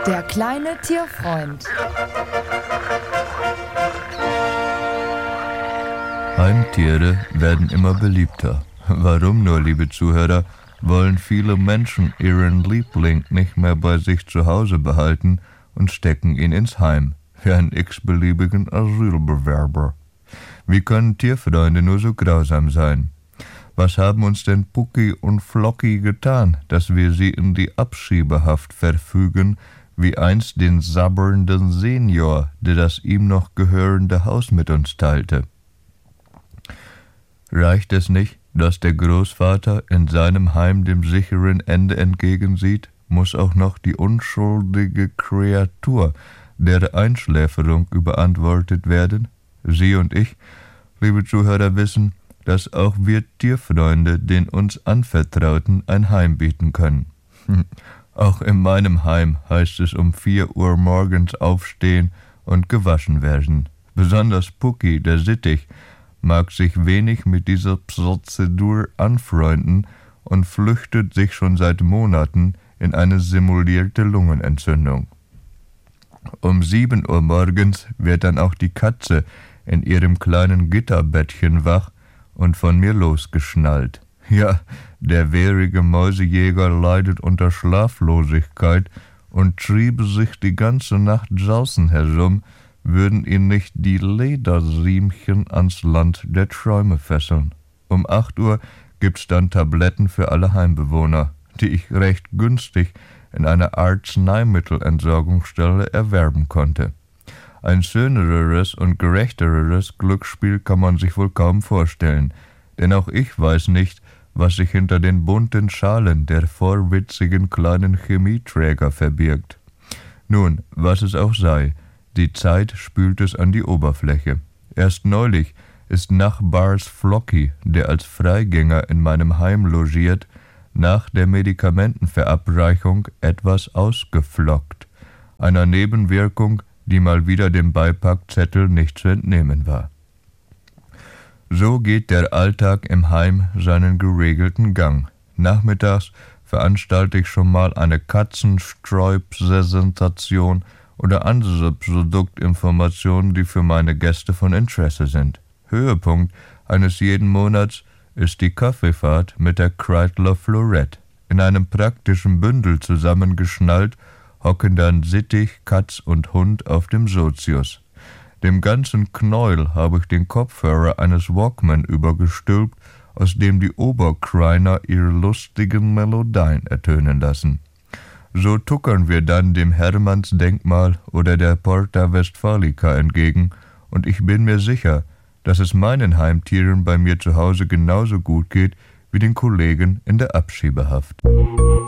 Der kleine Tierfreund. Heimtiere werden immer beliebter. Warum nur, liebe Zuhörer, wollen viele Menschen ihren Liebling nicht mehr bei sich zu Hause behalten und stecken ihn ins Heim, wie einen x-beliebigen Asylbewerber. Wie können Tierfreunde nur so grausam sein? Was haben uns denn Pucki und Flocki getan, dass wir sie in die Abschiebehaft verfügen, wie einst den sabbernden Senior, der das ihm noch gehörende Haus mit uns teilte? Reicht es nicht, dass der Großvater in seinem Heim dem sicheren Ende entgegensieht, muss auch noch die unschuldige Kreatur der Einschläferung überantwortet werden? Sie und ich, liebe Zuhörer, wissen, dass auch wir Tierfreunde den uns Anvertrauten ein Heim bieten können. Auch in meinem Heim heißt es um 4 Uhr morgens aufstehen und gewaschen werden. Besonders Pucki, der Sittich, mag sich wenig mit dieser Prozedur anfreunden und flüchtet sich schon seit Monaten in eine simulierte Lungenentzündung. Um 7 Uhr morgens wird dann auch die Katze in ihrem kleinen Gitterbettchen wach und von mir losgeschnallt. Ja, der wehrige Mäusejäger leidet unter Schlaflosigkeit und triebe sich die ganze Nacht draußen herum, würden ihn nicht die Lederriemchen ans Land der Träume fesseln. Um 8 Uhr gibt's dann Tabletten für alle Heimbewohner, die ich recht günstig in einer Arzneimittelentsorgungsstelle erwerben konnte. Ein schöneres und gerechteres Glücksspiel kann man sich wohl kaum vorstellen, denn auch ich weiß nicht, was sich hinter den bunten Schalen der vorwitzigen kleinen Chemieträger verbirgt. Nun, was es auch sei, die Zeit spült es an die Oberfläche. Erst neulich ist Nachbars Flocki, der als Freigänger in meinem Heim logiert, nach der Medikamentenverabreichung etwas ausgeflockt, einer Nebenwirkung, die mal wieder dem Beipackzettel nicht zu entnehmen war. So geht der Alltag im Heim seinen geregelten Gang. Nachmittags veranstalte ich schon mal eine Katzenstreu-Präsentation oder andere Produktinformationen, die für meine Gäste von Interesse sind. Höhepunkt eines jeden Monats ist die Kaffeefahrt mit der Kreidler Florette. In einem praktischen Bündel zusammengeschnallt hocken dann Sittich, Katz und Hund auf dem Sozius. Dem ganzen Knäuel habe ich den Kopfhörer eines Walkman übergestülpt, aus dem die Oberkreiner ihre lustigen Melodien ertönen lassen. So tuckern wir dann dem Hermannsdenkmal oder der Porta Westfalica entgegen, und ich bin mir sicher, dass es meinen Heimtieren bei mir zu Hause genauso gut geht wie den Kollegen in der Abschiebehaft.